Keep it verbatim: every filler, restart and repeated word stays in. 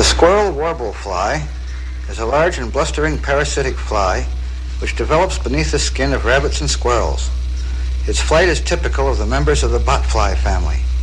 squirrel warble fly is a large and blustering parasitic fly which develops beneath the skin of rabbits and squirrels. Its flight is typical of the members of the botfly family.